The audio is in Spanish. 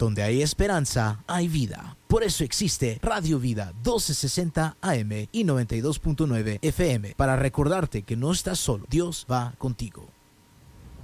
Donde hay esperanza, hay vida. Por eso existe Radio Vida 1260 AM y 92.9 FM, para recordarte que no estás solo. Dios va contigo.